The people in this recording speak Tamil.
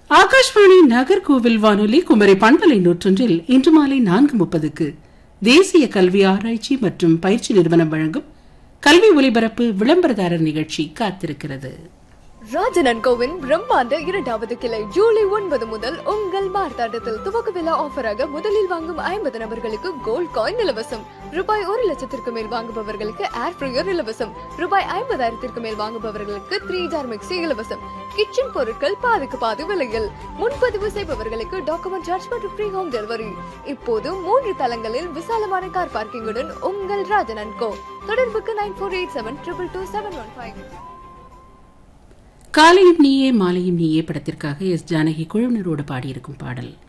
ஆகாஷ்வாணி நாகர்கோவில் வானொலி குமரி பண்பலை 101 இன்று மாலை 4:30 தேசிய கல்வி ஆராய்ச்சி மற்றும் பயிற்சி நிறுவனம் வழங்கும் கல்வி ஒலிபரப்பு விளம்பரதாரர் நிகழ்ச்சி காத்திருக்கிறது. ராஜன் அண்ட் கோவின் பிரம்மாண்ட 2வது கிளை ஜூலை 9 முதல் உங்கள் மார்த்தாண்டத்தில் துவக்க விழா ஆஃபராக முதலில் வாங்கும் 50 நபர்களுக்கு கோல்ட் காயின் இலவசம். ரூபாய் 1,00,000 மேல் வாங்குபவர்களுக்கு ஏர் ஃப்ரையர் இலவசம். ரூபாய் 50,000 மேல் வாங்குபவர்களுக்கு 3 ஜார் மிக்சி இலவசம். கிச்சன் பொருட்கள் பாதிக்கு பாதி விலையில். முன்பதிவு செய்பவர்களுக்கு டாக்குமெண்ட் சார்ஜ் மற்றும் ஃப்ரீ ஹோம் டெலிவரி. இப்போது 3 தளங்களில் விசாலமான கார் பார்க்கிங்குடன் உங்கள் ராஜன் அண்ட் கோ. தொடர்புக்கு 9487222715. காலையும் நீயே மாலையும் நீயே படத்திற்காக எஸ் ஜானகி குழுவினரோடு பாடியிருக்கும் பாடல்.